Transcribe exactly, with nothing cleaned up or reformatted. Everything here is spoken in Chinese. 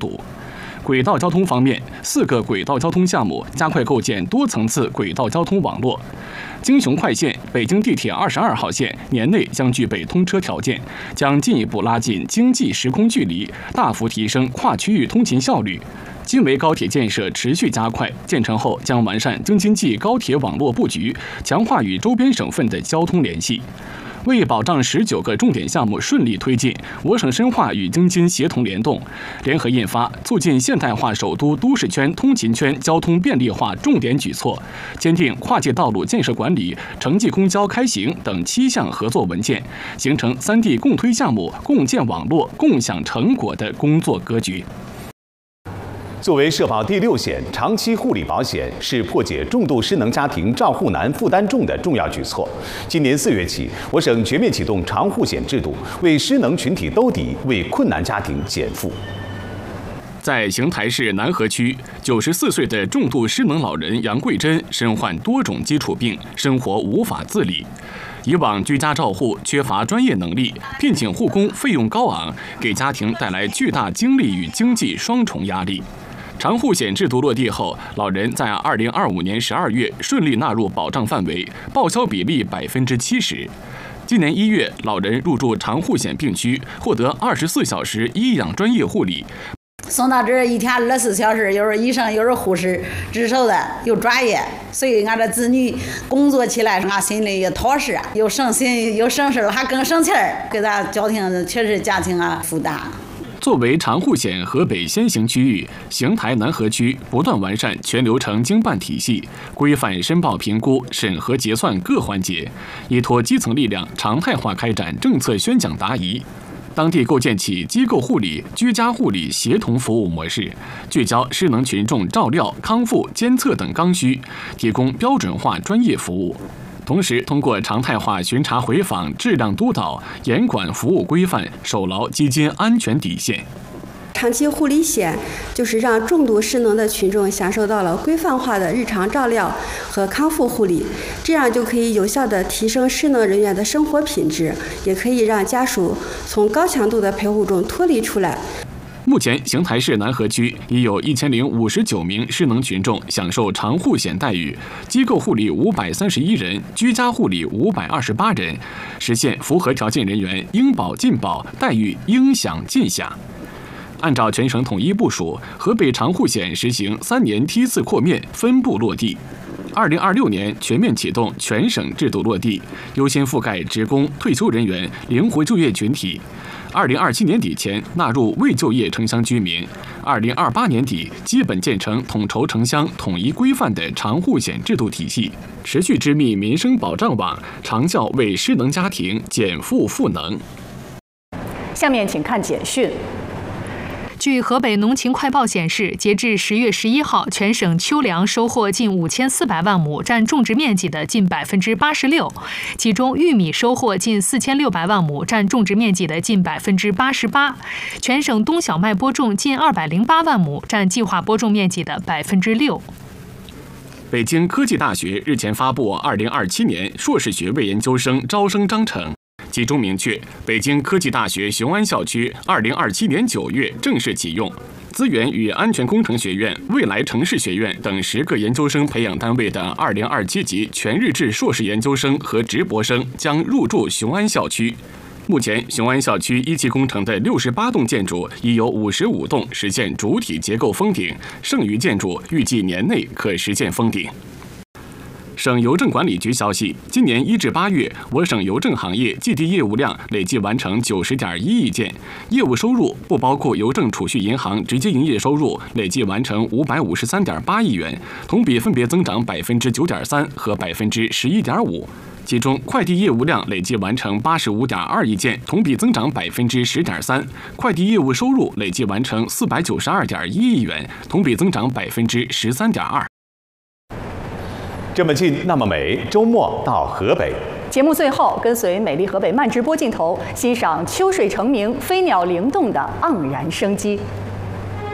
堵。轨道交通方面，四个轨道交通项目加快构建多层次轨道交通网络。京雄快线、北京地铁二十二号线年内将具备通车条件，将进一步拉近经济时空距离，大幅提升跨区域通勤效率。京维高铁建设持续加快，建成后将完善京津冀高铁网络布局，强化与周边省份的交通联系。为保障十九个重点项目顺利推进，我省深化与京津协同联动，联合印发促进现代化首都都市圈通勤圈交通便利化重点举措，签订跨界道路建设管理、城际公交开行等七项合作文件，形成三地共推项目、共建网络、共享成果的工作格局。 作为社保第六险，长期护理保险是破解重度失能家庭照护难、负担重的重要举措。今年四月起，我省全面启动长护险制度，为失能群体兜底，为困难家庭减负。 在邢台市南河区，九十四岁的重度失能老人杨桂珍身患多种基础病，生活无法自理。以往居家照护缺乏专业能力，聘请护工费用高昂，给家庭带来巨大精力与经济双重压力。长护险制度落地后，老人在二零二五年十二月顺利纳入保障范围，报销比例百分之七十。今年一月，老人入住长护险病区，获得二十四小时医养专业护理。 送到这儿一天二十四小时，又是医生又是护士值守的，又专业，所以俺这子女工作起来，俺心里也踏实，又省心又省事了，还更省钱儿，给咱家庭确实家庭啊负担。 作为长护险河北先行区域，邢台南河区不断完善全流程经办体系，规范申报评估、审核结算各环节，依托基层力量，常态化开展政策宣讲答疑。当地构建起机构护理、居家护理协同服务模式，聚焦失能群众照料、康复、监测等刚需，提供标准化专业服务。同时，通过常态化巡查回访、质量督导，严管服务规范，守牢基金安全底线。 长期护理险就是让重度失能的群众享受到了规范化的日常照料和康复护理，这样就可以有效地提升失能人员的生活品质，也可以让家属从高强度的陪护中脱离出来。 目前，邢台市南河区已有一千零五十九名失能群众享受长护险待遇，机构护理五百三十一人，居家护理五百二十八人，实现符合条件人员应保尽保，待遇应享尽享。按照全省统一部署，河北长护险实行三年梯次扩面，分步落地。二零二六年全面启动全省制度落地，优先覆盖职工、退休人员、灵活就业群体。二零二七年底前纳入未就业城乡居民，二零二八年底基本建成统筹城乡、统一规范的长护险制度体系，持续织密民生保障网，长效为失能家庭减负赋能。 下面请看简讯。 据河北农情快报显示，截至十月十一号，全省秋粮收获近五千四百万亩，占种植面积的近百分之八十六。其中，玉米收获近四千六百万亩，占种植面积的近百分之八十八。全省冬小麦播种近二百零八万亩，占计划播种面积的百分之六。 北京科技大学日前发布二零二七年硕士学位研究生招生章程。其中明确，北京科技大学雄安校区二零二七年九月正式启用，资源与安全工程学院、未来城市学院等十个研究生培养单位的二零二七级全日制硕士研究生和直博生将入驻雄安校区。目前，雄安校区一期工程的六十八栋建筑已有五十五栋实现主体结构封顶，剩余建筑预计年内可实现封顶。省邮政管理局消息，今年一至八月，我省邮政行业寄递业务量累计完成九十点一亿件，业务收入不包括邮政储蓄银行直接营业收入累计完成五百五十三点八亿元，同比分别增长百分之九点三和百分之十一点五。其中，快递业务量累计完成八十五点二亿件，同比增长百分之十点三；快递业务收入累计完成四百九十二点一亿元，同比增长百分之十三点二。 这么近，那么美，周末到河北。 节目最后，跟随美丽河北慢直播镜头，欣赏秋水成鸣、飞鸟灵动的盎然生机。